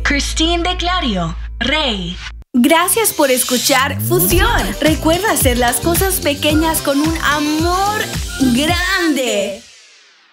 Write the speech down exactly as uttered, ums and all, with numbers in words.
Christine de Clario, Rey. Gracias por escuchar Fusión. Recuerda hacer las cosas pequeñas con un amor grande.